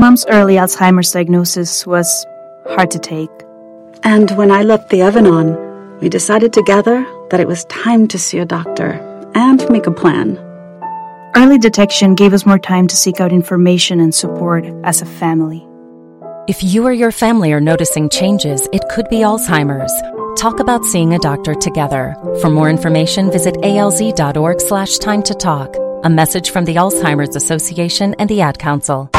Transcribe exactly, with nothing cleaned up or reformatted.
Mom's early Alzheimer's diagnosis was hard to take. And when I left the oven on, we decided together that it was time to see a doctor and make a plan. Early detection gave us more time to seek out information and support as a family. If you or your family are noticing changes, it could be Alzheimer's. Talk about seeing a doctor together. For more information, visit alz.org slash time to talk. A message from the Alzheimer's Association and the Ad Council.